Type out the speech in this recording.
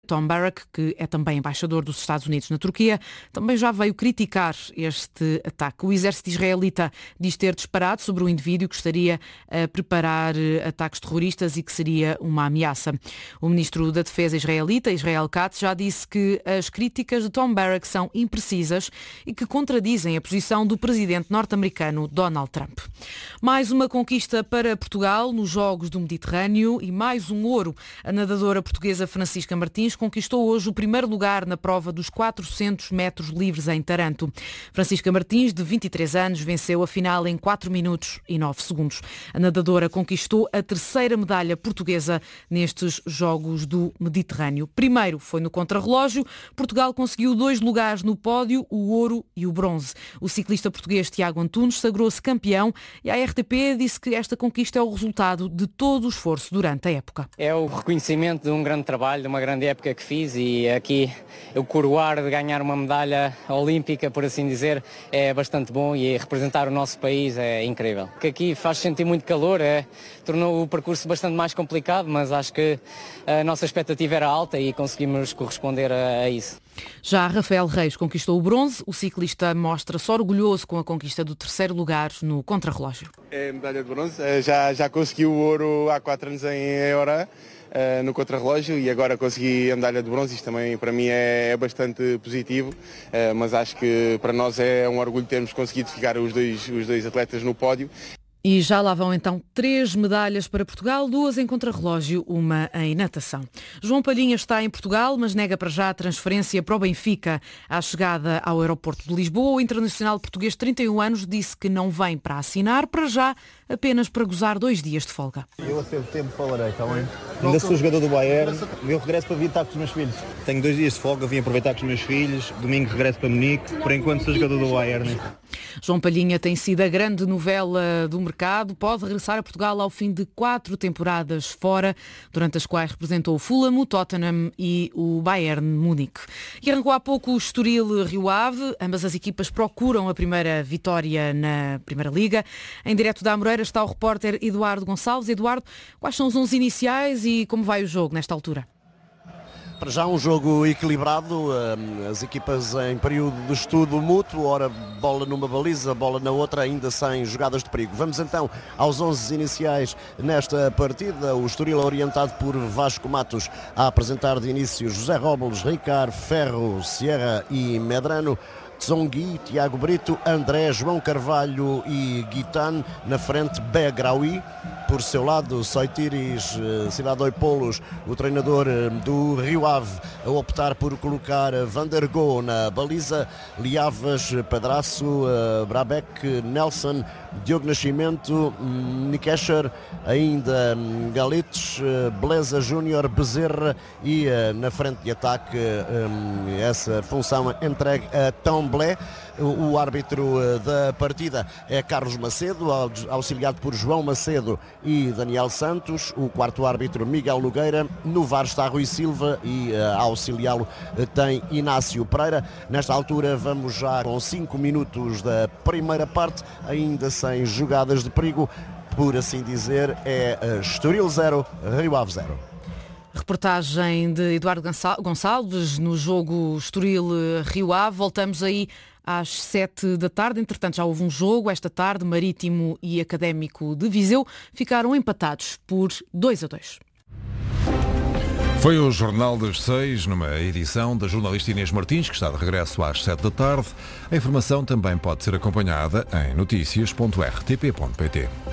Tom Barrack, que é também embaixador dos Estados Unidos na Turquia, também já veio criticar este ataque. O exército israelita diz ter disparado sobre um indivíduo que estaria a preparar ataques terroristas e que seria uma ameaça. O ministro da Defesa israelita, Israel Katz, já disse que as críticas de Tom Barrack são imprecisas e que contradizem a posição do presidente norte-americano Donald Trump. Mais uma conquista para Portugal nos Jogos do Mediterrâneo e mais um ouro. A nadadora portuguesa Francisca Martins conquistou hoje o primeiro lugar na prova dos 400 metros livres em Taranto. Francisca Martins, de 23 anos, venceu a final em 4 minutos e 9 segundos. A nadadora conquistou a terceira medalha portuguesa nestes Jogos do Mediterrâneo. Primeiro foi no contrarrelógio. Portugal conseguiu 2 lugares no pódio, o ouro e o bronze. O ciclista português Tiago Antunes sagrou-se campeão e a RTP disse que esta conquista é o resultado de todo o esforço durante a época. É o reconhecimento de um grande trabalho, de uma grande época que fiz, e aqui eu coroar de ganhar uma medalha olímpica, por assim dizer, é bastante bom, e representar o nosso país é incrível. Que aqui faz sentir muito calor, tornou o percurso bastante mais complicado, mas acho que a nossa expectativa era alta e conseguimos corresponder a isso. Já Rafael Reis conquistou o bronze. O ciclista mostra-se orgulhoso com a conquista do terceiro lugar no contrarrelógio. É medalha de bronze, já consegui o ouro há 4 anos em Oran, no contrarrelógio, e agora consegui a medalha de bronze. Isto também para mim é bastante positivo, mas acho que para nós é um orgulho termos conseguido ficar os dois atletas no pódio. E já lá vão então 3 medalhas para Portugal, 2 em contrarrelógio, uma em natação. João Palhinha está em Portugal, mas nega para já a transferência para o Benfica. À chegada ao aeroporto de Lisboa, o internacional português de 31 anos disse que não vem para assinar, para já, apenas para gozar 2 dias de folga. Eu a seu tempo falarei, está bem? Ainda sou jogador do Bayern, eu regresso para vir estar com os meus filhos. Tenho 2 dias de folga, vim aproveitar com os meus filhos, domingo regresso para Munique, por enquanto sou jogador do Bayern. João Palhinha tem sido a grande novela do mercado, pode regressar a Portugal ao fim de 4 temporadas fora, durante as quais representou o Fulham, o Tottenham e o Bayern Munique. E arrancou há pouco o Estoril Rio Ave, ambas as equipas procuram a primeira vitória na Primeira Liga. Em direto da Amoreira está o repórter Eduardo Gonçalves. Eduardo, quais são os 11 iniciais e como vai o jogo nesta altura? Para já um jogo equilibrado, as equipas em período de estudo mútuo, ora bola numa baliza, bola na outra, ainda sem jogadas de perigo. Vamos então aos 11 iniciais nesta partida. O Estoril orientado por Vasco Matos a apresentar de início José Robles, Ricard, Ferro, Sierra e Medrano. Tsongi, Tiago Brito, André, João Carvalho e Guitan. Na frente, Begraoui. Por seu lado, Soitiris Siladoipoulos, o treinador do Rio Ave, a optar por colocar Van der Goe na baliza. Liavas, Padraço, Brabec, Nelson, Diogo Nascimento, Nikesher, ainda Galitos, Beleza Júnior, Bezerra, e na frente de ataque essa função entregue a Tomblé. O árbitro da partida é Carlos Macedo, auxiliado por João Macedo e Daniel Santos. O quarto árbitro, Miguel Nogueira. No VAR está Rui Silva e a auxiliá-lo tem Inácio Pereira. Nesta altura vamos já com 5 minutos da primeira parte, ainda sem jogadas de perigo. Por assim dizer, é Estoril 0, Rio Ave 0. Reportagem de Eduardo Gonçalves no jogo Estoril-Rio Ave. Voltamos aí às 7 da tarde. Entretanto, já houve um jogo esta tarde. Marítimo e Académico de Viseu ficaram empatados por 2-2. Foi o Jornal das 6, numa edição da jornalista Inês Martins, que está de regresso às 7 da tarde. A informação também pode ser acompanhada em noticias.rtp.pt.